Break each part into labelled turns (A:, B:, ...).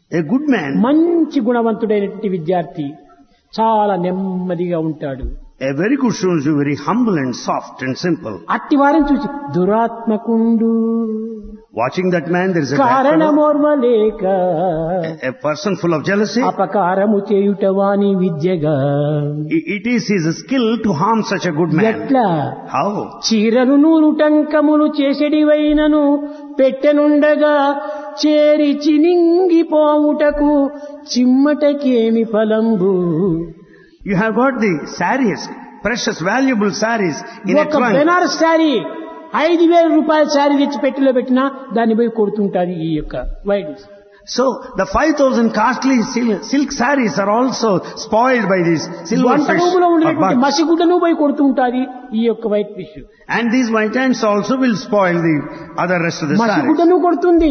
A: A good man,
B: మంచి గుణవంతుడైనటువంటి విద్యార్థి చాలా నెమ్మదిగా ఉంటాడు.
A: a very good student is very humble and soft and simple.
B: అట్టి వారిని చూసి దురాత్మకుండు
A: Watching that man, there is a bad fellow,
B: కారణమోర్వలేక
A: a person full of jealousy.
B: అపకారము చేయుట వాని విద్యగా
A: It is his skill to harm such a good man.
B: ఎట్లా
A: How?
B: చీరను నూరు టంకములు చేసెడివైనను పెట్టెనుండగా చేరి చినింగిపోవుటకు చిమ్మటకేమి ఫలంబు.
A: You have got the saris, precious, valuable saris in a
B: ఒక
A: trunk.
B: Banaras sari 5,000 రూపాయల శారీ తెచ్చి పెట్టిలో పెట్టినా దాన్ని పోయి కొడుతుంటారు ఈ యొక్క white.
A: So the 5,000 costly silk saris are also spoiled by this silver
B: వంట
A: fish.
B: రూములో
A: or
B: ఉండేటువంటి
A: bugs.
B: మసిగుడ్డను పోయి కొడుతుంటాది ఈ యొక్క white fish.
A: And these white ants also will spoil the other rest of the saris.
B: మసిగుడ్డను కొడుతుంది,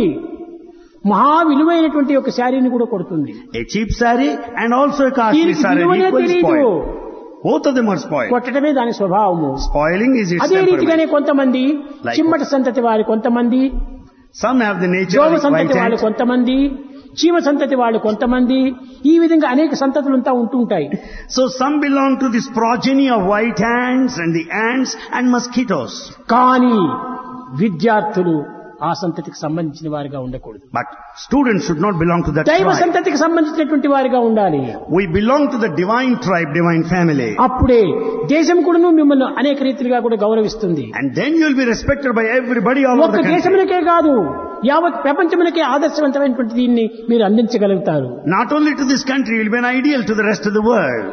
B: మహా విలువైనటువంటి ఒక శారీని కూడా కొడుతుంది.
A: A cheap saree and also a costly
B: దీనికి
A: saree
B: విలువనే
A: equally
B: తెలీదు.
A: spoiled. Both of them are spoiled.
B: కొట్టడమే దాని స్వభావము.
A: Spoiling is its
B: అదే రీతిగానే
A: temperament.
B: కొంతమంది
A: Like
B: చిమ్మట సంతతి వారు కొంతమంది,
A: Some have the nature
B: దోమ
A: of
B: సంతతి
A: white
B: వాళ్ళు
A: ants.
B: కొంతమంది, చీమ సంతతి వాళ్ళు కొంతమంది, ఈ విధంగా అనేక సంతతులంతా ఉంటుంటాయి.
A: So some belong to this progeny of white ants and the ants and mosquitoes.
B: కానీ విద్యార్థులు ఆ సంతతికి సంబంధించిన వారిగా ఉండకూడదు.
A: But students should not belong to that
B: దైవ
A: tribe.
B: సంతతికి సంబంధించినటువంటి వారిగా ఉండాలి.
A: We belong to the divine tribe, divine family.
B: అప్పుడే దేశం కూడాను మిమ్మల్ని అనేక రీతిగా కూడా గౌరవిస్తుంది.
A: And then you will be respected by everybody all over
B: ఒక్క
A: the country.
B: దేశములకే కాదు, యావత్ ప్రపంచములకే ఆదర్శవంతమైనటువంటి దీన్ని మీరు అందించగలుగుతారు.
A: Not only to this country, you will be an ideal to the rest of the world.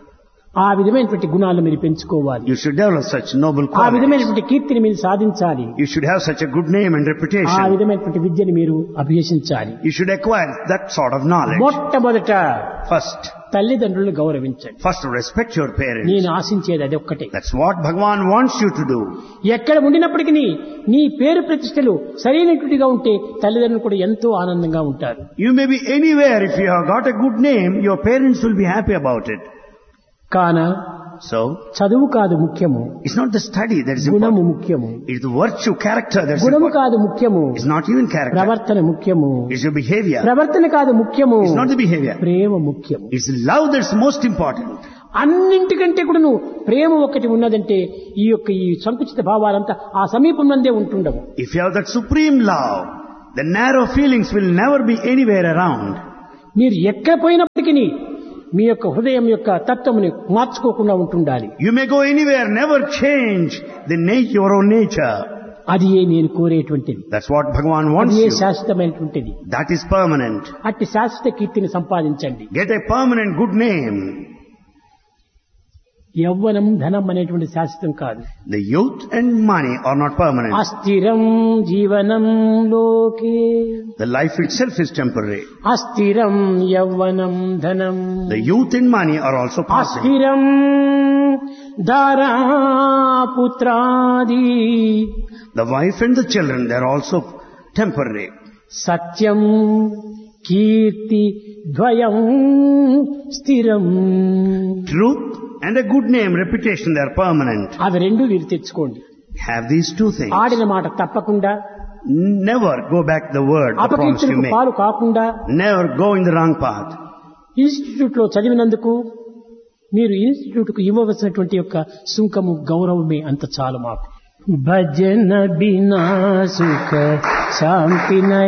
B: ఆ విధమైనటువంటి గుణాలు మీరు పెంచుకోవాలి.
A: You should develop such noble
B: ఆ
A: qualities.
B: విధమైనటువంటి కీర్తిని మీరు సాధించాలి.
A: You should have such a good name and
B: ఆ
A: reputation.
B: విధమైనటువంటి విద్యను మీరు అభ్యసించాలి.
A: You should acquire that sort of knowledge.
B: మొట్టమొదట
A: First,
B: తల్లిదండ్రులను గౌరవించండి.
A: first respect your parents.
B: నేను ఆశించేది అది ఒక్కటే.
A: That's what Bhagavan wants you to do.
B: ఎక్కడ ఉండినప్పటికీ నీ పేరు ప్రతిష్టలు సరైనటువంటిగా ఉంటే తల్లిదండ్రులు కూడా ఎంతో ఆనందంగా ఉంటారు.
A: You may be anywhere. If you have got a good name, your parents will be happy about it.
B: కాన
A: So,
B: చదువు కాదు ముఖ్యము,
A: it's not the study that is
B: గుణము
A: important.
B: ముఖ్యము.
A: It's the virtue, character that's
B: గుణము
A: important.
B: కాదు ముఖ్యము,
A: It's not even character.
B: ప్రవర్తన ముఖ్యము.
A: It's your behavior.
B: ప్రవర్తన కాదు ముఖ్యము,
A: It's not the behavior.
B: ప్రేమ ముఖ్యము.
A: It's love that's most important.
B: అన్నింటికంటే కూడా నువ్వు ప్రేమ ఒకటి ఉన్నదంటే ఈ సంకుచిత భావాలంతా ఆ సమీపంలోనే ఉంటుండవు.
A: If you have that supreme love, the narrow feelings will never be anywhere around.
B: మీరు ఎక్కడ పోయినప్పటికీ మీ యొక్క హృదయం యొక్క తత్వముని మార్చుకోకుండా ఉంటుండాలి.
A: You may go anywhere, never change your own nature.
B: అది నేను కోరేటువంటిది.
A: That's what Bhagavan wants
B: అది
A: you.
B: శాశ్వతమైనటువంటిది.
A: That is permanent.
B: అట్టి శాశ్వత కీర్తిని సంపాదించండి.
A: Get a permanent good name.
B: యవ్వనం ధనం అనేటువంటి శాశ్వతం కాదు.
A: The youth and money are not permanent.
B: అస్థిరం జీవనం లోకే,
A: The life itself is temporary.
B: అస్థిరం యవ్వనం ధనం,
A: The youth and money are also passing.
B: అస్థిరం దారా పుత్రాది,
A: The wife and the children, they are also temporary.
B: సత్యం కీర్తి ద్వయం స్థిరం.
A: Truth and a good name, reputation, they are permanent.
B: అవి రెండు మీరు తెచ్చుకోండి.
A: Have these two things.
B: ఆడిన మాట తప్పకుండా,
A: Never go back the word, the promise you
B: అపకీర్తులకు
A: make.
B: పాలు కాకుండా,
A: Never go in the wrong path.
B: Institute లో చదివినందుకు మీరు ఇన్స్టిట్యూట్ కు ఇవ్వవలసినటువంటి యొక్క సుంకము గౌరవమే అంత చాలు మాకు. భజన బినా సుఖ శాంతి